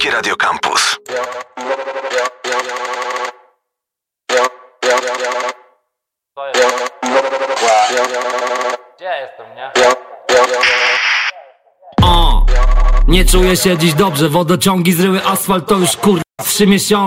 Polskie Radio Campus. Gdzie ja jestem, nie? Nie czuję się dziś dobrze, wodociągi zryły asfalt, to już 3 miesiące.